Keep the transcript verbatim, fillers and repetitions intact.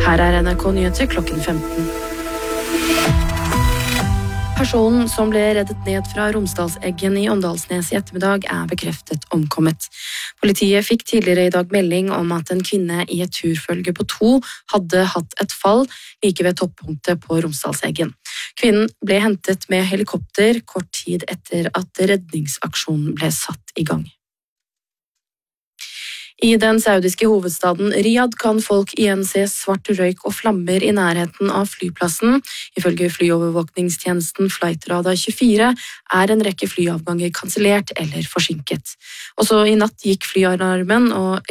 Her er N R K Nyheter klokken femten. Personen som ble reddet ned fra Romsdalseggen i Åndalsnes i ettermiddag er bekreftet omkommet. Politiet fikk tidligere i dag melding om at en kvinne i et turfølge på to hadde hatt et fall like ved toppunktet på Romsdalseggen. Kvinnen ble hentet med helikopter kort tid etter at redningsaksjonen ble satt i gang. I den saudiske hovedstaden Riyadh kan folk igjen se svart røyk og flammer i nærheten av flyplassen. Ifølge flyovervåkningstjenesten Flightradar tjuefire er en rekke flyavganger kansellert eller forsinket. Også i natt gikk flyalarmen og